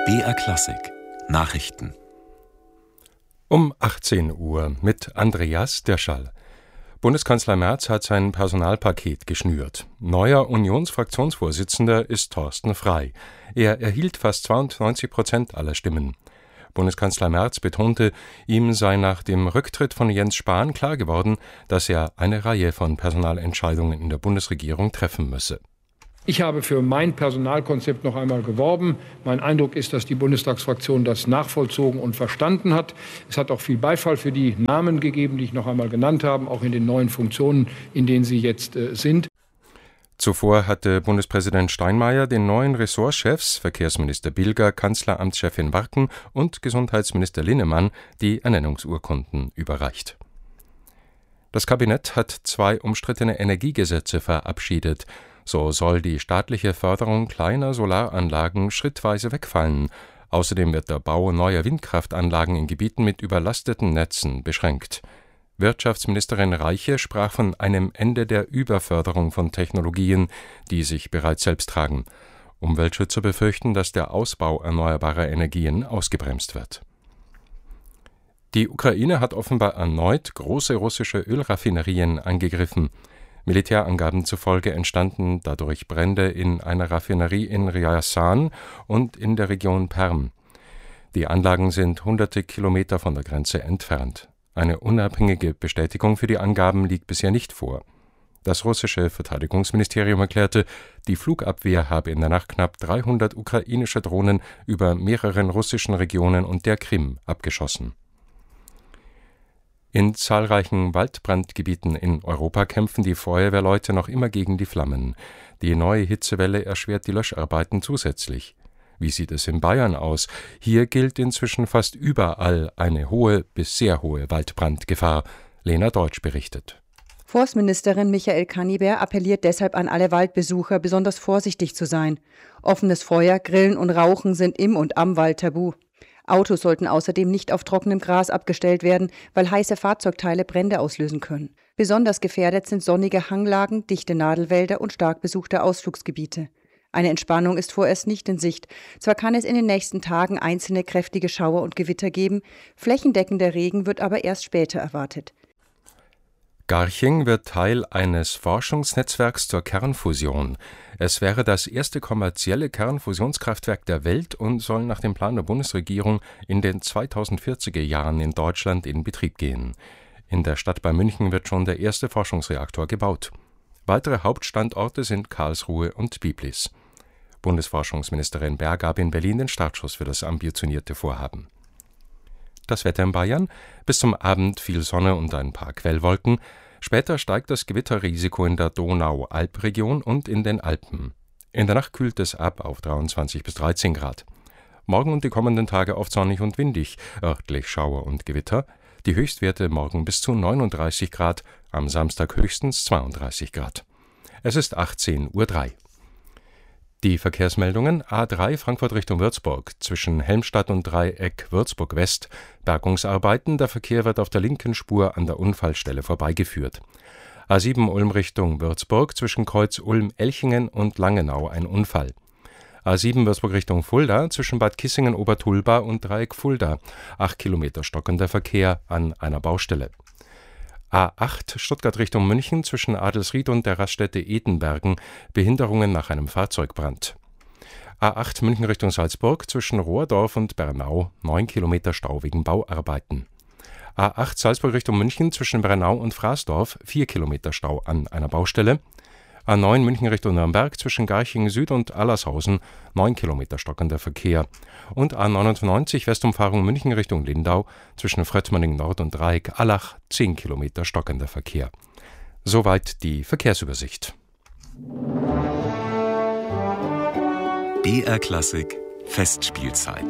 BR Klassik Nachrichten um 18 Uhr mit Andreas Dirschall. Bundeskanzler Merz hat sein Personalpaket geschnürt. Neuer Unionsfraktionsvorsitzender ist Thorsten Frey. Er erhielt fast 92% aller Stimmen. Bundeskanzler Merz betonte, ihm sei nach dem Rücktritt von Jens Spahn klar geworden, dass er eine Reihe von Personalentscheidungen in der Bundesregierung treffen müsse. Ich habe für mein Personalkonzept noch einmal geworben. Mein Eindruck ist, dass die Bundestagsfraktion das nachvollzogen und verstanden hat. Es hat auch viel Beifall für die Namen gegeben, die ich noch einmal genannt habe, auch in den neuen Funktionen, in denen sie jetzt sind. Zuvor hatte Bundespräsident Steinmeier den neuen Ressortchefs, Verkehrsminister Bilger, Kanzleramtschefin Warken und Gesundheitsminister Linnemann, die Ernennungsurkunden überreicht. Das Kabinett hat 2 umstrittene Energiegesetze verabschiedet. So soll die staatliche Förderung kleiner Solaranlagen schrittweise wegfallen. Außerdem wird der Bau neuer Windkraftanlagen in Gebieten mit überlasteten Netzen beschränkt. Wirtschaftsministerin Reiche sprach von einem Ende der Überförderung von Technologien, die sich bereits selbst tragen. Umweltschützer befürchten, dass der Ausbau erneuerbarer Energien ausgebremst wird. Die Ukraine hat offenbar erneut große russische Ölraffinerien angegriffen. Militärangaben zufolge entstanden dadurch Brände in einer Raffinerie in Ryazan und in der Region Perm. Die Anlagen sind hunderte Kilometer von der Grenze entfernt. Eine unabhängige Bestätigung für die Angaben liegt bisher nicht vor. Das russische Verteidigungsministerium erklärte, die Flugabwehr habe in der Nacht knapp 300 ukrainische Drohnen über mehreren russischen Regionen und der Krim abgeschossen. In zahlreichen Waldbrandgebieten in Europa kämpfen die Feuerwehrleute noch immer gegen die Flammen. Die neue Hitzewelle erschwert die Löscharbeiten zusätzlich. Wie sieht es in Bayern aus? Hier gilt inzwischen fast überall eine hohe bis sehr hohe Waldbrandgefahr. Lena Deutsch berichtet. Forstministerin Michael Kannibär appelliert deshalb an alle Waldbesucher, besonders vorsichtig zu sein. Offenes Feuer, Grillen und Rauchen sind im und am Wald tabu. Autos sollten außerdem nicht auf trockenem Gras abgestellt werden, weil heiße Fahrzeugteile Brände auslösen können. Besonders gefährdet sind sonnige Hanglagen, dichte Nadelwälder und stark besuchte Ausflugsgebiete. Eine Entspannung ist vorerst nicht in Sicht. Zwar kann es in den nächsten Tagen einzelne kräftige Schauer und Gewitter geben, flächendeckender Regen wird aber erst später erwartet. Garching wird Teil eines Forschungsnetzwerks zur Kernfusion. Es wäre das erste kommerzielle Kernfusionskraftwerk der Welt und soll nach dem Plan der Bundesregierung in den 2040er Jahren in Deutschland in Betrieb gehen. In der Stadt bei München wird schon der erste Forschungsreaktor gebaut. Weitere Hauptstandorte sind Karlsruhe und Biblis. Bundesforschungsministerin Baer gab in Berlin den Startschuss für das ambitionierte Vorhaben. Das Wetter in Bayern: bis zum Abend viel Sonne und ein paar Quellwolken. Später steigt das Gewitterrisiko in der Donau-Alp-Region und in den Alpen. In der Nacht kühlt es ab auf 23 bis 13 Grad. Morgen und die kommenden Tage oft sonnig und windig, örtlich Schauer und Gewitter. Die Höchstwerte morgen bis zu 39 Grad, am Samstag höchstens 32 Grad. Es ist 18:03 Uhr. Die Verkehrsmeldungen: A3 Frankfurt Richtung Würzburg, zwischen Helmstadt und Dreieck Würzburg West, Bergungsarbeiten, der Verkehr wird auf der linken Spur an der Unfallstelle vorbeigeführt. A7 Ulm Richtung Würzburg, zwischen Kreuz Ulm-Elchingen und Langenau ein Unfall. A7 Würzburg Richtung Fulda, zwischen Bad Kissingen-Obertulba und Dreieck Fulda, 8 Kilometer stockender Verkehr an einer Baustelle. A8 Stuttgart Richtung München, zwischen Adelsried und der Raststätte Edenbergen, Behinderungen nach einem Fahrzeugbrand. A8 München Richtung Salzburg, zwischen Rohrdorf und Bernau, 9 Kilometer Stau wegen Bauarbeiten. A8 Salzburg Richtung München, zwischen Bernau und Fraßdorf, 4 Kilometer Stau an einer Baustelle. A9 München Richtung Nürnberg, zwischen Garching Süd und Allershausen, 9 Kilometer stockender Verkehr. Und A99 Westumfahrung München Richtung Lindau, zwischen Fröttmanning Nord und Dreieck Allach, 10 Kilometer stockender Verkehr. Soweit die Verkehrsübersicht. BR Klassik Festspielzeit.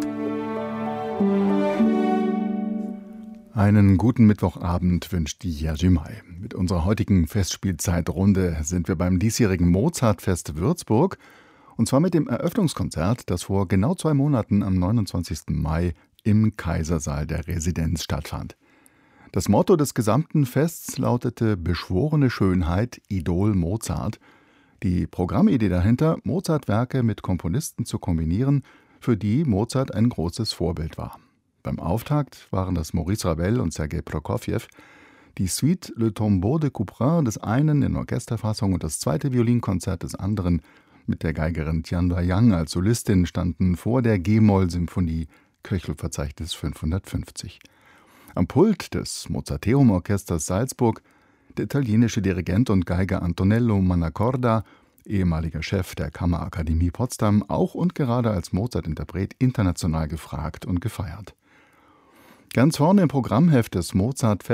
Einen guten Mittwochabend wünscht die Jerzy May. Mit unserer heutigen Festspielzeitrunde sind wir beim diesjährigen Mozartfest Würzburg. Und zwar mit dem Eröffnungskonzert, das vor genau 2 Monaten am 29. Mai im Kaisersaal der Residenz stattfand. Das Motto des gesamten Fests lautete »Beschworene Schönheit, Idol Mozart«. Die Programmidee dahinter, Mozart-Werke mit Komponisten zu kombinieren, für die Mozart ein großes Vorbild war. Beim Auftakt waren das Maurice Ravel und Sergei Prokofjew. Die Suite Le Tombeau de Couperin des einen in Orchesterfassung und das zweite Violinkonzert des anderen mit der Geigerin Tian Wai-yang als Solistin standen vor der G-Moll-Symphonie, Köchelverzeichnis 550. Am Pult des Mozarteum-Orchesters Salzburg der italienische Dirigent und Geiger Antonello Mannacorda, ehemaliger Chef der Kammerakademie Potsdam, auch und gerade als Mozart-Interpret international gefragt und gefeiert. Ganz vorne im Programmheft des Mozart